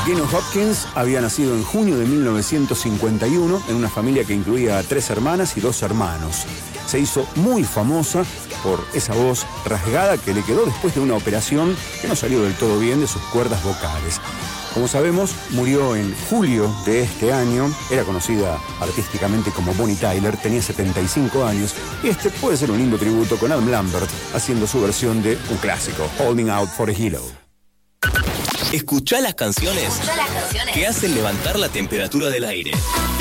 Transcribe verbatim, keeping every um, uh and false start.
Keno Hopkins había nacido en junio de mil novecientos cincuenta y uno en una familia que incluía a tres hermanas y dos hermanos. Se hizo muy famosa por esa voz rasgada que le quedó después de una operación que no salió del todo bien de sus cuerdas vocales. Como sabemos, murió en julio de este año. Era conocida artísticamente como Bonnie Tyler, tenía setenta y cinco años, y este puede ser un lindo tributo con Adam Lambert haciendo su versión de un clásico, Holding Out for a Hero. Escuchá las canciones, Escuchá las canciones que hacen levantar la temperatura del aire.